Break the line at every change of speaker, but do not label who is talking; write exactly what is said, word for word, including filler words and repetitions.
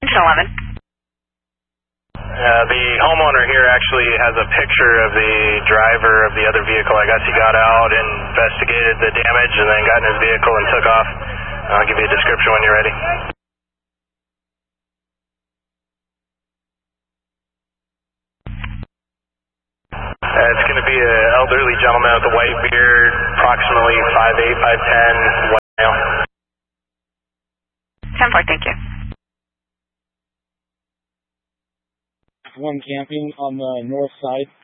Extension eleven.
Uh, the homeowner here actually has a picture of the driver of the other vehicle. I guess he got out and investigated the damage and then got in his vehicle and took off. I'll give you a description when you're ready. Uh, it's going to be an elderly gentleman with a white beard, approximately five eight, five ten, white male.
ten four, thank you.
One camping on the north side.